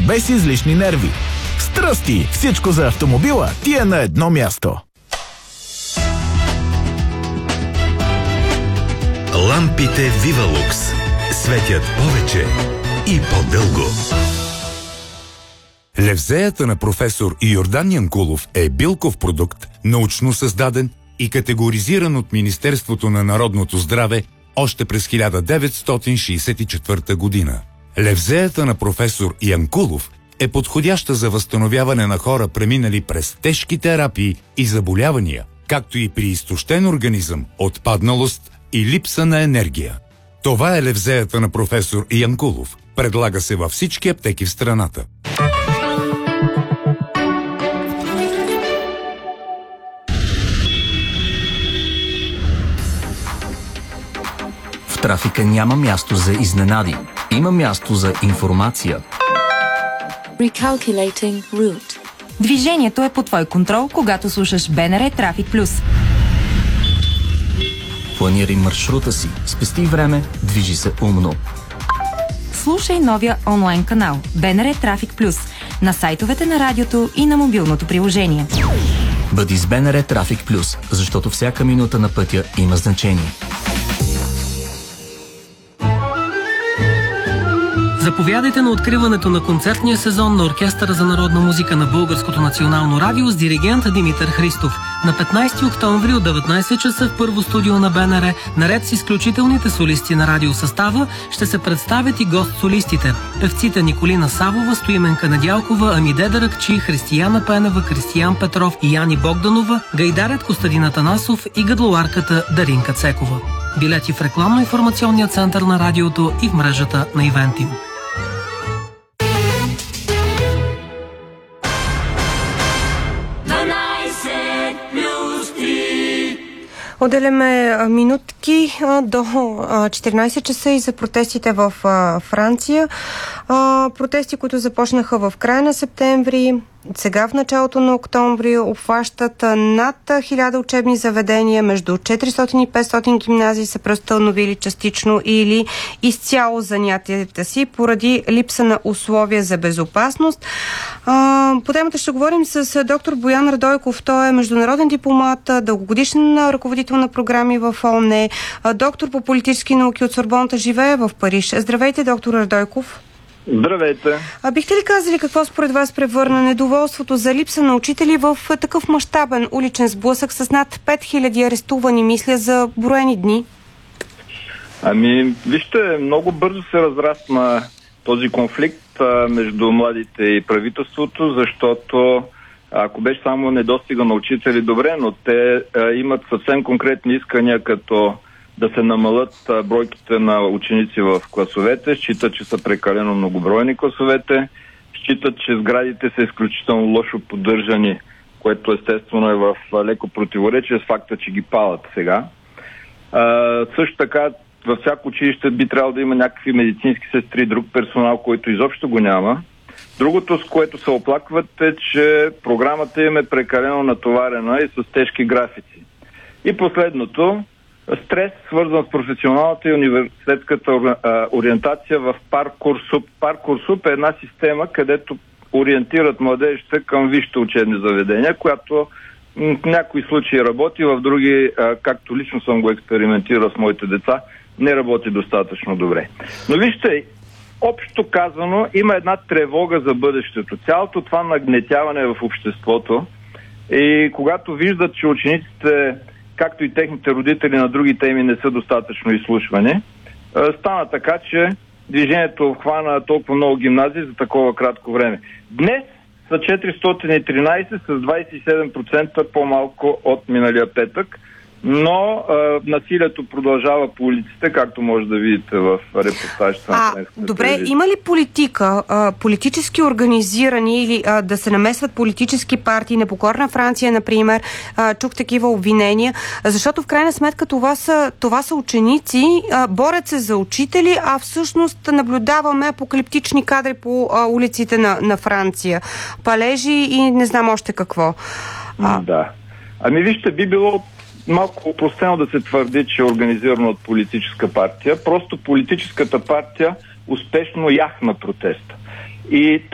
без излишни нерви. Стръсти! Всичко за автомобила ти е на едно място. Лампите Вивалукс светят повече и по-дълго. Левзеята на професор Йордан Янкулов е билков продукт, научно създаден и категоризиран от Министерството на народното здраве още през 1964 година. Левзеята на професор Янкулов е подходяща за възстановяване на хора, преминали през тежки терапии и заболявания, както и при изтощен организъм, отпадналост и липса на енергия. Това е левзеята на професор Янкулов. Предлага се във всички аптеки в страната. В трафика няма място за изненади. Има място за информация. Recalculating route. Движението е под твой контрол, когато слушаш БНР Трафик Плюс. Планирай маршрута си, спести време, движи се умно. Слушай новия онлайн канал БНР Трафик Плюс на сайтовете на радиото и на мобилното приложение. Бъди с БНР Трафик Плюс, защото всяка минута на пътя има значение. Заповядайте на откриването на концертния сезон на Оркестъра за народна музика на Българското национално радио с диригент Димитър Христов. На 15 октомври от 19 часа в първо студио на БНР, наред с изключителните солисти на радиосъстава, ще се представят и гост-солистите. Певците Николина Савова, Стоименка Недялкова, Амиде Даракчи, Християна Пенева, Кристиян Петров и Яни Богданова, гайдарят Костадин Атанасов и гадлоарката Даринка Цекова. Билети в рекламно-информационния център на радиото и в мрежата на Ивентим. Отделяме минутки до 14 часа и за протестите в Франция. Протести, които започнаха в края на септември, сега в началото на октомври, обхващат над 1000 учебни заведения, между 400 и 500 гимназии са преустановили частично или изцяло занятията си поради липса на условия за безопасност. По темата ще говорим с доктор Боян Радойков. Той е международен дипломат, дългогодишен ръководител на програми в ООН, доктор по политически науки от Сорбоната, живее в Париж. Здравейте, доктор Радойков. Здравейте. Бихте ли казали какво според вас превърна недоволството за липса на учители в такъв мащабен уличен сблъсък с над 5000 арестувани, мисля, за броени дни? Вижте, много бързо се разрасна този конфликт между младите и правителството, защото ако беше само недостига на учители, добре, но те имат съвсем конкретни искания, като да се намалят бройките на ученици в класовете, считат, че са прекалено многобройни класовете, считат, че сградите са изключително лошо поддържани, което естествено е в леко противоречие с факта, че ги палят сега. Също така, във всяко училище би трябвало да има някакви медицински сестри, друг персонал, който изобщо го няма. Другото, с което се оплакват, е, че програмата им е прекалено натоварена и с тежки графици. И последното, стрес, свързан с професионалната и университетската ориентация в Паркурсуп. Паркурсуп е една система, където ориентират младежите към висшите учебни заведения, която в някои случаи работи, в други, както лично съм го експериментирал с моите деца, не работи достатъчно добре. Но вижте, общо казано, има една тревога за бъдещето. Цялото това нагнетяване в обществото и когато виждат, че учениците, както и техните родители на други теми не са достатъчно изслушвани, стана така, че движението обхвана толкова много гимназии за такова кратко време. Днес са 413 с 27% по-малко от миналия петък, но насилието продължава по улиците, както може да видите в репортажите на Френската Добре, телевизия. има ли политика, политически организирани или да се намесват политически партии, Непокорна Франция, например, чух такива обвинения, защото в крайна сметка това са ученици, борят се за учители, а всъщност наблюдаваме апокалиптични кадри по улиците на Франция. Палежи и не знам още какво. Да. Вижте, би било малко опростено да се твърди, че е организирано от политическа партия. Просто политическата партия успешно яхна протеста. И